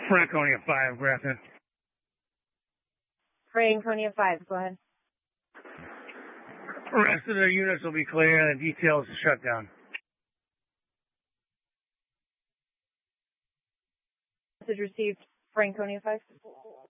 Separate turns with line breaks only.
Franconia 5, Grafton.
Franconia 5, go ahead.
The rest of the units will be clear and the details shut down.
Message received, Franconia 5.